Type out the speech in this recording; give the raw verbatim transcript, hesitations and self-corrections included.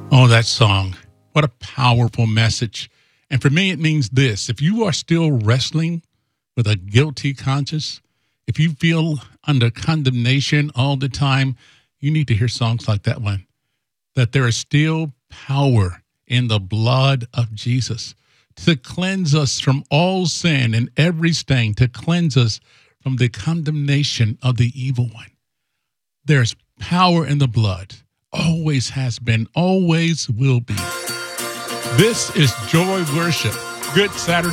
Oh, that song. What a powerful message. And for me, it means this. If you are still wrestling with a guilty conscience, if you feel under condemnation all the time, you need to hear songs like that one. That there is still power in the blood of Jesus to cleanse us from all sin and every stain, to cleanse us from the condemnation of the evil one. There's power in the blood. Always has been, always will be. This is Joy Worship. Good Saturday.